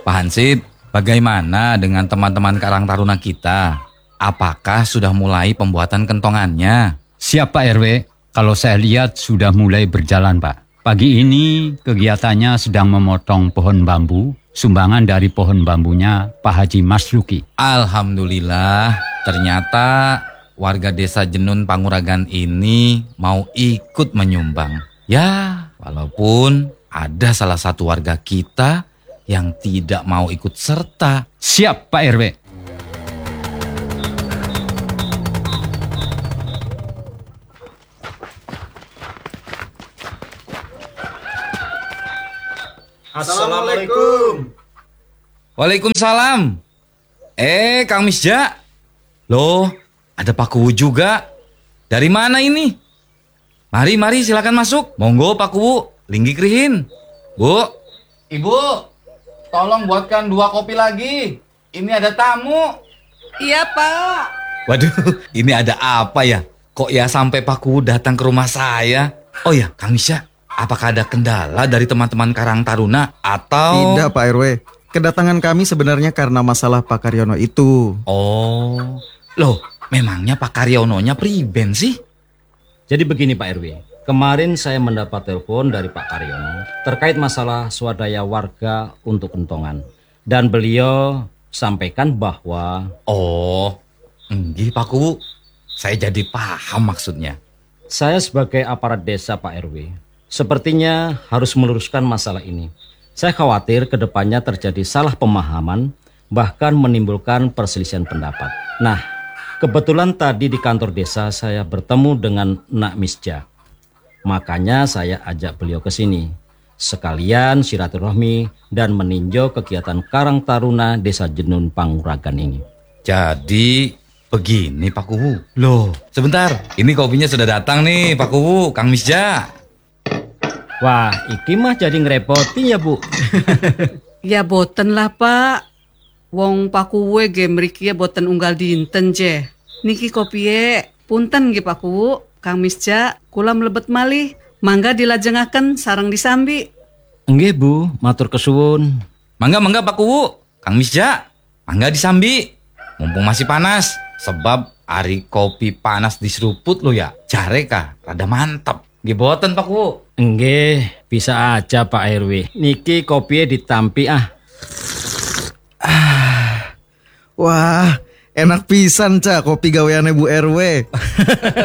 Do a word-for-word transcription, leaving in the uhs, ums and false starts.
Pak Hansip, bagaimana dengan teman-teman Karang Taruna kita? Apakah sudah mulai pembuatan kentongannya? Siap Pak R W, kalau saya lihat sudah mulai berjalan Pak. Pagi ini kegiatannya sedang memotong pohon bambu, sumbangan dari pohon bambunya Pak Haji Masluki. Alhamdulillah, ternyata warga desa Jenun Panguragan ini mau ikut menyumbang. Ya, walaupun ada salah satu warga kita yang tidak mau ikut serta. Siap Pak R W. Assalamualaikum. Waalaikumsalam. Eh, Kang Misja. Loh, ada Pak Kuwu juga. Dari mana ini? Mari, mari silakan masuk. Monggo Pak Kuwu, linggi krihin. Bu, Ibu, tolong buatkan dua kopi lagi. Ini ada tamu. Iya Pak. Waduh, ini ada apa ya? Kok ya sampai Pak Kuwu datang ke rumah saya? Oh ya, Kang Misja, apakah ada kendala dari teman-teman Karang Taruna atau... Tidak Pak R W, kedatangan kami sebenarnya karena masalah Pak Karyono itu. Oh, loh, memangnya Pak Karyononya priben sih? Jadi begini Pak R W, kemarin saya mendapat telepon dari Pak Karyono terkait masalah swadaya warga untuk kentongan. Dan beliau sampaikan bahwa... Oh, enggih Pak Kuwu, saya jadi paham maksudnya. Saya sebagai aparat desa Pak R W, sepertinya harus meluruskan masalah ini. Saya khawatir kedepannya terjadi salah pemahaman, bahkan menimbulkan perselisihan pendapat. Nah, kebetulan tadi di kantor desa saya bertemu dengan Nak Misja. Makanya saya ajak beliau ke sini. Sekalian silaturahmi dan meninjau kegiatan Karang Taruna Desa Jenun Panguragan ini. Jadi begini Pak Kuwu. Loh, sebentar. Ini kopinya sudah datang nih Pak Kuwu, Kang Misja. Wah, iki mah jadi ngerepotin ya Bu. Ya boten lah Pak. Wong Pak Kuwu ge mriki boten unggal dinten je. Niki kopie punten nggih Pak Kuwu. Kang Misja kula mlebet malih. Mangga dilajengaken sareng disambi. Nggih Bu, matur kesuwun. Mangga mangga Pak Kuwu, Kang Misja. Mangga disambi. Mumpung masih panas. Sebab ari kopi panas diseruput lo ya. Jare kah rada mantap. Nggih boten Pak Kuwu. Nggih, bisa aja Pak R W. Niki kopinya ditampi ah. Wah, enak pisan Cak kopi gaweane Bu R W.